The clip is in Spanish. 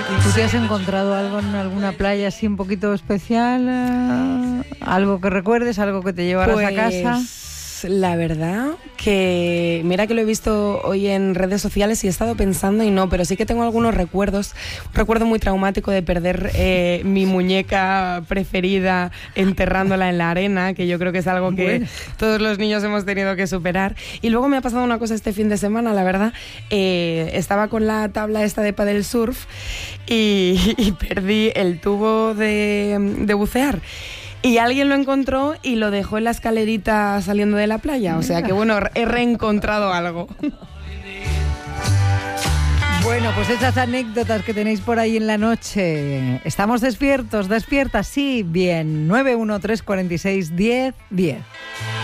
¿Tú te has encontrado algo en alguna playa así un poquito especial? ¿Algo que recuerdes? ¿Algo que te llevaras a casa? La verdad que mira que lo he visto hoy en redes sociales y he estado pensando y no, pero sí que tengo algunos recuerdos. Un recuerdo muy traumático de perder mi muñeca preferida enterrándola en la arena, que yo creo que es algo que todos los niños hemos tenido que superar. Y luego me ha pasado una cosa este fin de semana, la verdad. Estaba con la tabla esta de paddle surf y perdí el tubo de bucear. Y alguien lo encontró y lo dejó en la escalerita saliendo de la playa. O sea que bueno, he reencontrado algo. Bueno, pues esas anécdotas que tenéis por ahí en la noche. ¿Estamos despiertas? Sí, bien. 913461010.